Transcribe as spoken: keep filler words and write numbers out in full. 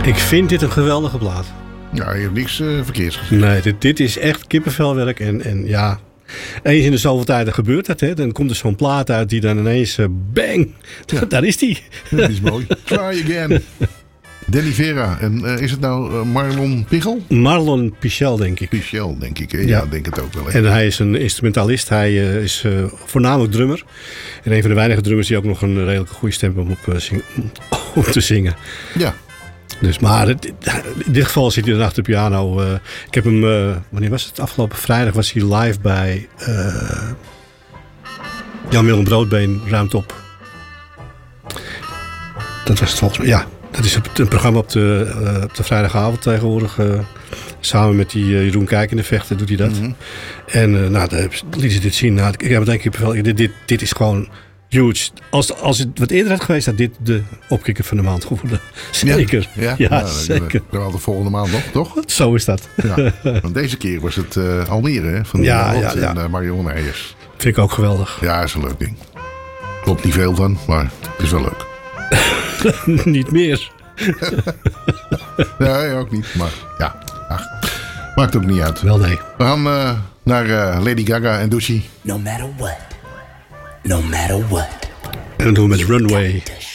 Ik vind dit een geweldige plaat. Ja, je hebt niks uh, verkeerds gezien. Nee, dit, dit is echt kippenvelwerk. En, en ja, eens in de zoveel tijden gebeurt dat. Hè. Dan komt er zo'n plaat uit die dan ineens uh, bang, ja. Daar is die. Dat is mooi. Try again. Danny Vera. En uh, is het nou uh, Marlon Pichel? Marlon Pichel, denk ik. Pichel, denk ik. Hè? Ja, ja, denk het ook wel. Hè? En hij is een instrumentalist. Hij uh, is uh, voornamelijk drummer. En een van de weinige drummers die ook nog een redelijk goede stem heeft om op, uh, zing, om te zingen. Ja. Dus, maar in dit geval zit hij dan achter de piano. Uh, ik heb hem, uh, wanneer was het? Afgelopen vrijdag was hij live bij uh, Jan-Willem Broodbeen, Ruimt op. Dat was het volgens mij, ja. Dat is een programma op de, uh, op de vrijdagavond tegenwoordig. Uh, samen met die uh, Jeroen Kijk in de Vechten doet hij dat. Mm-hmm. En uh, nou, dan liet ze dit zien. Nou, ik heb denk ik wel, dit, dit, dit is gewoon huge. Als, als het wat eerder had geweest, had dit de opkikker van de maand geworden. Zeker. Ja, ja? ja, ja nou, zeker. We hadden volgende maand nog, toch? Zo is dat. Ja, want deze keer was het uh, Almere, hè? Van ja, ja, ja, ja. en uh, Marion Eijers. Vind ik ook geweldig. Ja, is een leuk ding. Klopt niet veel van, maar het is wel leuk. Niet meer. Nee, ook niet. Maar ja, ach, maakt ook niet uit. Wel nee. We gaan uh, naar uh, Lady Gaga en Doechie. No matter what. No matter what. En dan doen we met Runway.